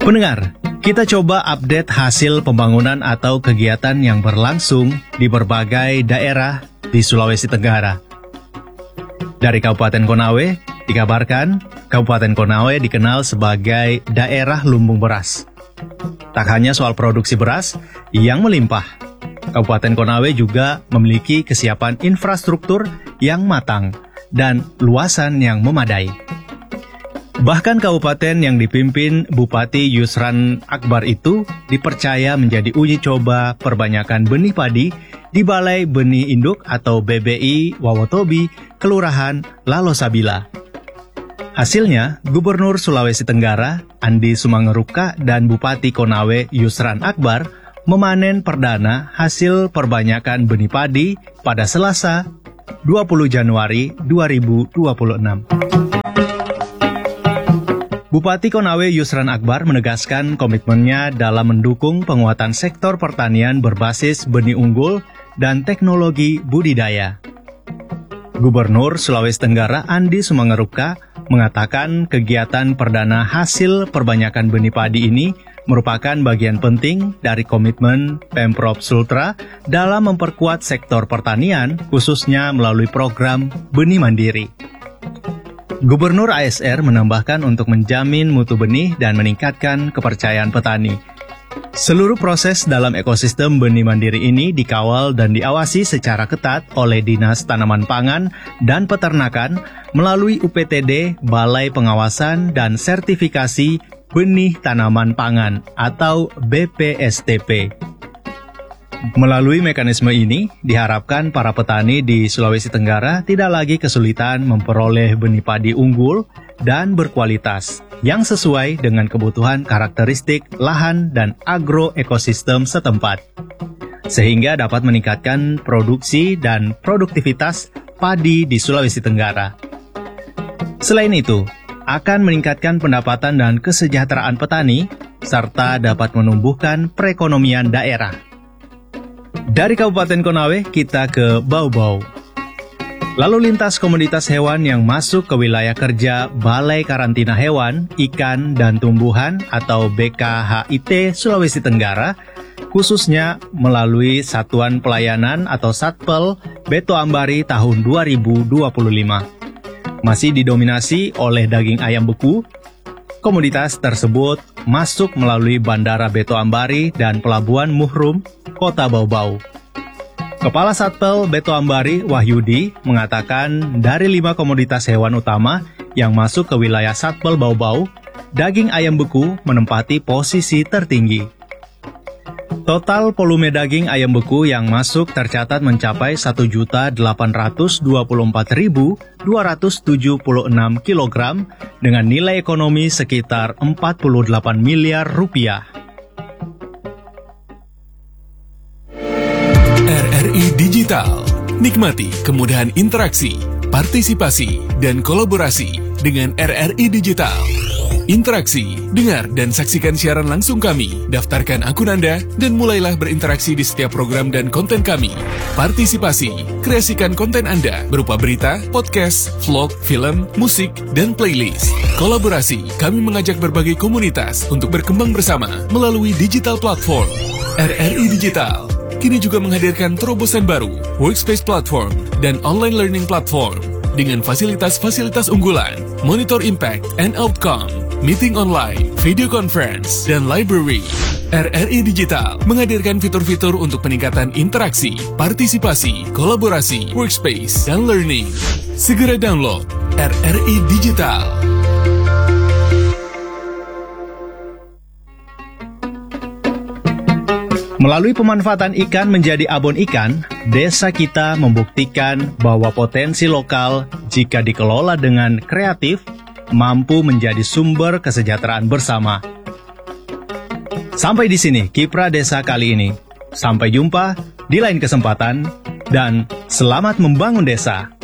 Pendengar, kita coba update hasil pembangunan atau kegiatan yang berlangsung di berbagai daerah di Sulawesi Tenggara. Dari Kabupaten Konawe, dikabarkan Kabupaten Konawe dikenal sebagai daerah lumbung beras. Tak hanya soal produksi beras yang melimpah, Kabupaten Konawe juga memiliki kesiapan infrastruktur yang matang dan luasan yang memadai. Bahkan kabupaten yang dipimpin Bupati Yusran Akbar itu dipercaya menjadi uji coba perbanyakan benih padi di Balai Benih Induk atau BBI Wawotobi, Kelurahan Lalosabila. Hasilnya, Gubernur Sulawesi Tenggara, Andi Sumangeruka, dan Bupati Konawe Yusran Akbar memanen perdana hasil perbanyakan benih padi pada Selasa, 20 Januari 2026. Bupati Konawe Yusran Akbar menegaskan komitmennya dalam mendukung penguatan sektor pertanian berbasis benih unggul dan teknologi budidaya. Gubernur Sulawesi Tenggara Andi Sumangeruka mengatakan kegiatan perdana hasil perbanyakan benih padi ini merupakan bagian penting dari komitmen Pemprov Sultra dalam memperkuat sektor pertanian, khususnya melalui program Benih Mandiri. Gubernur ASR menambahkan untuk menjamin mutu benih dan meningkatkan kepercayaan petani. Seluruh proses dalam ekosistem benih mandiri ini dikawal dan diawasi secara ketat oleh Dinas Tanaman Pangan dan Peternakan melalui UPTD Balai Pengawasan dan Sertifikasi Benih Tanaman Pangan atau BPSTP. Melalui mekanisme ini, diharapkan para petani di Sulawesi Tenggara tidak lagi kesulitan memperoleh benih padi unggul dan berkualitas yang sesuai dengan kebutuhan karakteristik lahan dan agroekosistem setempat, sehingga dapat meningkatkan produksi dan produktivitas padi di Sulawesi Tenggara. Selain itu, akan meningkatkan pendapatan dan kesejahteraan petani, serta dapat menumbuhkan perekonomian daerah. Dari Kabupaten Konawe, kita ke Bau-Bau. Lalu lintas komoditas hewan yang masuk ke wilayah kerja Balai Karantina Hewan, Ikan, dan Tumbuhan atau BKHIT Sulawesi Tenggara, khususnya melalui Satuan Pelayanan atau Satpel Beto Ambari tahun 2025. Masih didominasi oleh daging ayam beku. Komoditas tersebut masuk melalui Bandara Beto Ambari dan Pelabuhan Muhrum, Kota Bau-Bau. Kepala Satpel Beto Ambari, Wahyudi, mengatakan dari 5 komoditas hewan utama yang masuk ke wilayah Satpel Bau-Bau, daging ayam beku menempati posisi tertinggi. Total volume daging ayam beku yang masuk tercatat mencapai 1.824.276 kg dengan nilai ekonomi sekitar 48 miliar rupiah. RRI Digital. Nikmati kemudahan interaksi, partisipasi, dan kolaborasi dengan RRI Digital. Interaksi, dengar dan saksikan siaran langsung kami, daftarkan akun Anda, dan mulailah berinteraksi di setiap program dan konten kami. Partisipasi, kreasikan konten Anda berupa berita, podcast, vlog, film, musik, dan playlist. Kolaborasi, kami mengajak berbagai komunitas untuk berkembang bersama melalui digital platform. RRI Digital kini juga menghadirkan terobosan baru, workspace platform, dan online learning platform dengan fasilitas-fasilitas unggulan, monitor impact and outcome, meeting online, video conference, dan library. RRI Digital menghadirkan fitur-fitur untuk peningkatan interaksi, partisipasi, kolaborasi, workspace, dan learning. Segera download RRI Digital. Melalui pemanfaatan ikan menjadi abon ikan, desa kita membuktikan bahwa potensi lokal jika dikelola dengan kreatif mampu menjadi sumber kesejahteraan bersama. Sampai di sini Kiprah Desa kali ini. Sampai jumpa di lain kesempatan dan selamat membangun desa.